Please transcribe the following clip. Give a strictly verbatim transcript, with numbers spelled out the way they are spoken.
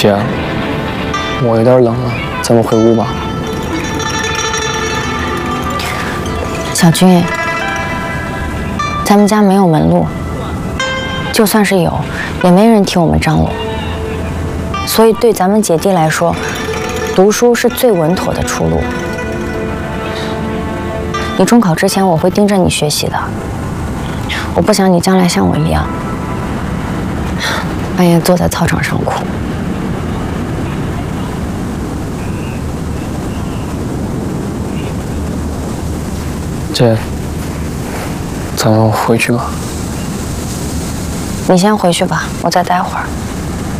姐，我有点冷了，咱们回屋吧。 小军，咱们家没有门路，就算是有，也没人替我们张罗。所以对咱们姐弟来说，读书是最稳妥的出路。你中考之前，我会盯着你学习的。我不想你将来像我一样，半夜坐在操场上哭。 姐，咱们回去吧。 你先回去吧，我再待会儿。